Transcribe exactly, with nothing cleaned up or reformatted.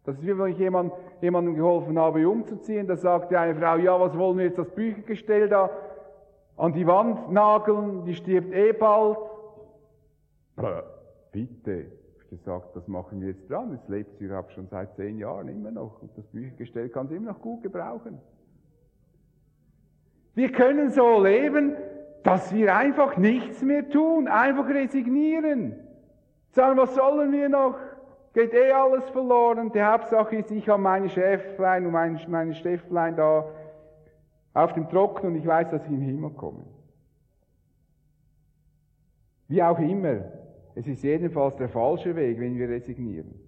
Das ist wie wenn ich jemand, jemandem geholfen habe, umzuziehen, da sagte eine Frau, ja, was wollen wir jetzt das Büchergestell da an die Wand nageln, die stirbt eh bald. Äh, bitte, ich habe gesagt, das machen wir jetzt dran, es lebt sie überhaupt schon seit zehn Jahren immer noch und das Büchergestell kann sie immer noch gut gebrauchen. Wir können so leben, dass wir einfach nichts mehr tun, einfach resignieren. Sagen, was sollen wir noch? Geht eh alles verloren. Die Hauptsache ist, ich habe meine Schäflein und meine, meine Stäfflein da auf dem Trocknen und ich weiß, dass ich in den Himmel komme. Wie auch immer, es ist jedenfalls der falsche Weg, wenn wir resignieren.